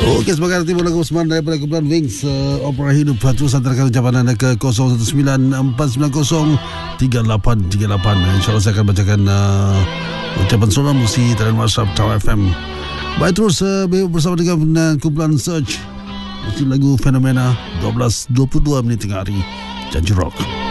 Okey, sebagai timur lagu Usman daripada kumpulan Wings Opera Hidup. Terus hantarkan ucapan anda ke 0194903838. InsyaAllah saya akan bacakan ucapan soalan musi talian WhatsApp Tower FM. Baik, terus bersama dengan kumpulan Search musim lagu Fenomena 12.22 menit tengah hari. Janji Rock.